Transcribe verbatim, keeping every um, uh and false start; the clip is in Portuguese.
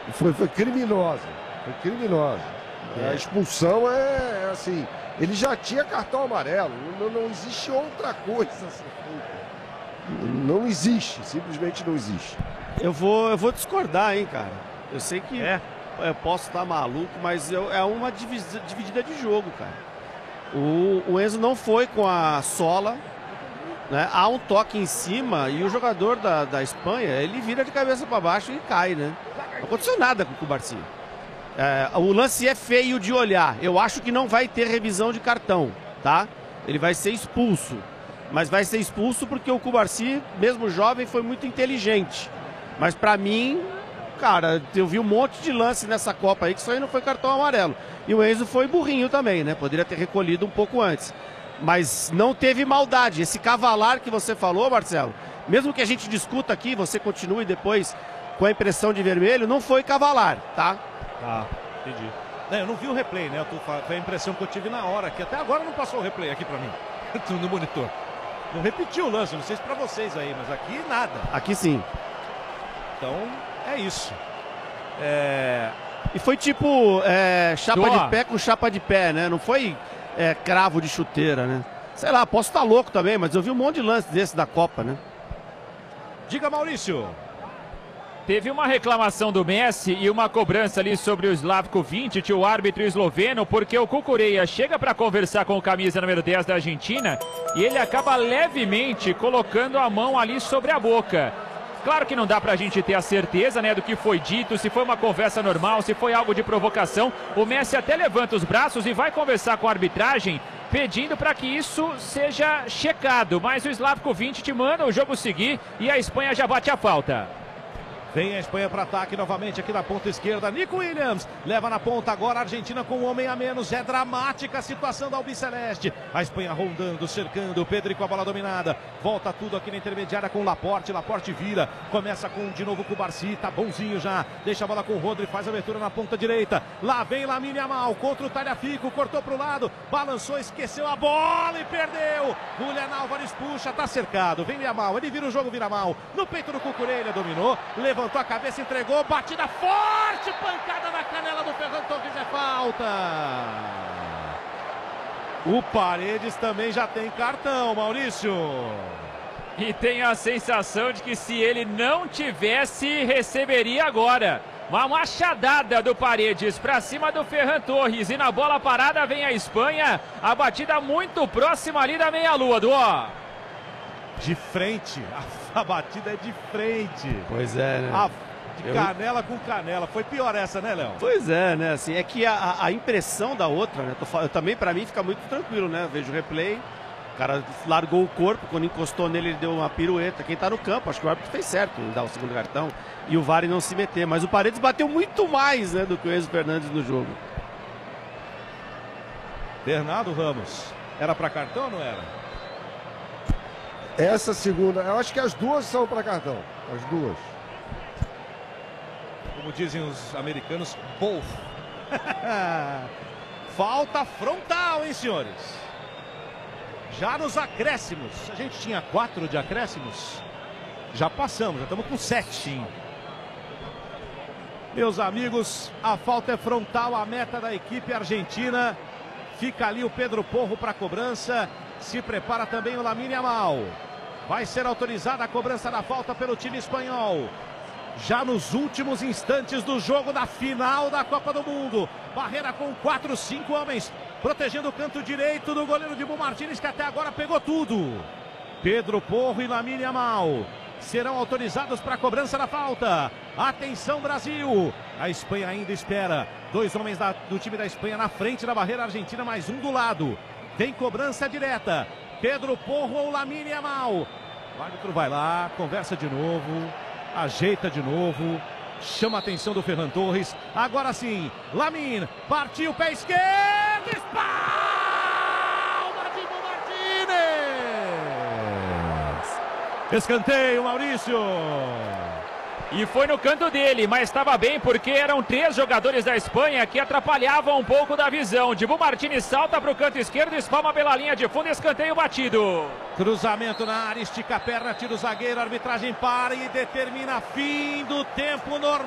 Foi, foi criminosa. Foi criminosa. É. A expulsão é, é assim. Ele já tinha cartão amarelo. Não, não existe outra coisa a ser feita. Não existe. Simplesmente não existe. Eu vou, eu vou discordar, hein, cara. Eu sei que é. eu posso estar maluco, mas eu, é uma dividida, dividida de jogo, cara. O, o Enzo não foi com a sola, né? Há um toque em cima e o jogador da, da Espanha, ele vira de cabeça para baixo e cai, né? Não aconteceu nada com o Cubarsí. É, o lance é feio de olhar. Eu acho que não vai ter revisão de cartão, tá? Ele vai ser expulso. Mas vai ser expulso porque o Cubarsí, mesmo jovem, foi muito inteligente. Mas para mim, cara, eu vi um monte de lance nessa Copa aí que isso aí não foi cartão amarelo. E o Enzo foi burrinho também, né? Poderia ter recolhido um pouco antes. Mas não teve maldade. Esse cavalar que você falou, Marcelo, mesmo que a gente discuta aqui, você continue depois com a impressão de vermelho, não foi cavalar, tá? Ah, entendi. Não, eu não vi o replay, né? Eu tô, foi a impressão que eu tive na hora, que até agora não passou o replay aqui pra mim, no monitor. Não repetiu o lance, não sei se pra vocês aí, mas aqui nada. Aqui sim. Então, é isso. É... E foi tipo é, chapa Tô. de pé com chapa de pé, né? Não foi é, cravo de chuteira, né? Sei lá, posso estar louco também, mas eu vi um monte de lance desse da Copa, né? Diga, Maurício. Teve uma reclamação do Messi e uma cobrança ali sobre o Slavko Vincic, o árbitro esloveno, porque o Cucurella chega para conversar com o camisa número dez da Argentina e ele acaba levemente colocando a mão ali sobre a boca. Claro que não dá pra gente ter a certeza, né, do que foi dito, se foi uma conversa normal, se foi algo de provocação. O Messi até levanta os braços e vai conversar com a arbitragem, pedindo para que isso seja checado. Mas o Slavko Vincic manda o jogo seguir e a Espanha já bate a falta. Vem a Espanha para ataque novamente aqui na ponta esquerda. Nico Williams leva na ponta agora a Argentina com um homem a menos. É dramática a situação da Albiceleste. A Espanha rondando, cercando. O Pedri com a bola dominada. Volta tudo aqui na intermediária com o Laporte. Laporte vira. Começa com de novo com o Cubarsí. Tá bonzinho já. Deixa a bola com o Rodri. Faz a abertura na ponta direita. Lá vem Lamine Yamal contra o Tagliafico. Cortou para o lado. Balançou, esqueceu a bola e perdeu. Julián Álvares puxa. Tá cercado. Vem Yamal. Ele vira o jogo, vira mal. No peito do Cucurella. Dominou. Levou. Levantou a cabeça, entregou, batida forte, pancada na canela do Ferran Torres, é falta. O Paredes também já tem cartão, Maurício. E tem a sensação de que se ele não tivesse, receberia agora. Uma machadada do Paredes para cima do Ferran Torres. E na bola parada vem a Espanha. A batida muito próxima ali da meia-lua, do ó. De frente, a, a batida é de frente. Pois é, né? A, de Eu... canela com canela. Foi pior essa, né, Léo? Pois é, né? Assim, é que a, a impressão da outra, né? Tô, eu, também, pra mim, fica muito tranquilo, né? Eu vejo o replay, o cara largou o corpo, quando encostou nele, ele deu uma pirueta. Quem tá no campo, acho que o árbitro fez certo em dar o segundo cartão e o V A R não se meter. Mas o Paredes bateu muito mais, né, do que o Enzo Fernandes no jogo. Bernardo Ramos. Era pra cartão ou não era? Essa segunda, eu acho que as duas são para cartão. As duas. Como dizem os americanos, both. Falta frontal, hein, senhores? Já nos acréscimos. A gente tinha quatro de acréscimos. Já passamos, já estamos com sete. Sim. Meus amigos, a falta é frontal, a meta da equipe argentina. Fica ali o Pedro Porro para a cobrança. Se prepara também o Lamine Yamal. Vai ser autorizada a cobrança da falta pelo time espanhol. Já nos últimos instantes do jogo da final da Copa do Mundo. Barreira com quatro, cinco homens. Protegendo o canto direito do goleiro Dibu Martínez, que até agora pegou tudo. Pedro Porro e Lamine Yamal serão autorizados para a cobrança da falta. Atenção, Brasil. A Espanha ainda espera. Dois homens da, do time da Espanha na frente da barreira argentina, mais um do lado. Tem cobrança direta. Pedro Porro ou Lamine Yamal. O árbitro vai lá, conversa de novo, ajeita de novo, chama a atenção do Ferran Torres. Agora sim, Lamine, partiu, pé esquerdo, espalma Dibu Martínez. Escanteio, Maurício. E foi no canto dele, mas estava bem porque eram três jogadores da Espanha que atrapalhavam um pouco da visão. Dibu Martínez salta para o canto esquerdo, espalma pela linha de fundo, escanteio batido. Cruzamento na área, estica a perna, tira o zagueiro, a arbitragem para e determina fim do tempo normal.